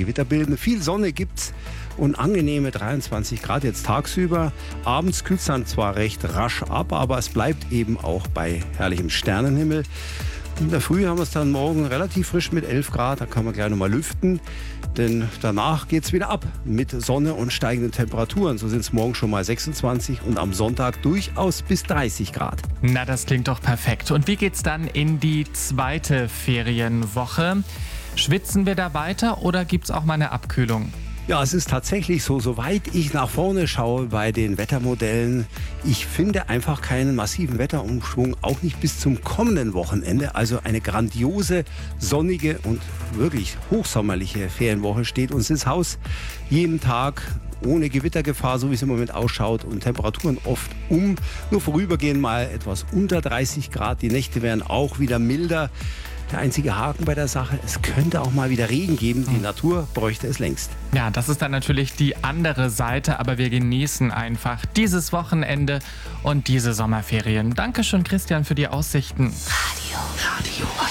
Gewitter bilden. Viel Sonne gibt's und angenehme 23 Grad jetzt tagsüber. Abends kühlt es dann zwar recht rasch ab, aber es bleibt eben auch bei herrlichem Sternenhimmel. In der Früh haben wir es dann morgen relativ frisch mit 11 Grad, da kann man gleich nochmal lüften, denn danach geht es wieder ab mit Sonne und steigenden Temperaturen. So sind es morgen schon mal 26 und am Sonntag durchaus bis 30 Grad. Na, das klingt doch perfekt. Und wie geht's dann in die zweite Ferienwoche? Schwitzen wir da weiter oder gibt's auch mal eine Abkühlung? Ja, es ist tatsächlich so, soweit ich nach vorne schaue bei den Wettermodellen, ich finde einfach keinen massiven Wetterumschwung, auch nicht bis zum kommenden Wochenende. Also eine grandiose, sonnige und wirklich hochsommerliche Ferienwoche steht uns ins Haus. Jeden Tag ohne Gewittergefahr, so wie es im Moment ausschaut, und Temperaturen oft nur vorübergehend mal etwas unter 30 Grad. Die Nächte werden auch wieder milder. Der einzige Haken bei der Sache, es könnte auch mal wieder Regen geben. Die Natur bräuchte es längst. Ja, das ist dann natürlich die andere Seite, aber wir genießen einfach dieses Wochenende und diese Sommerferien. Dankeschön, Christian, für die Aussichten. Radio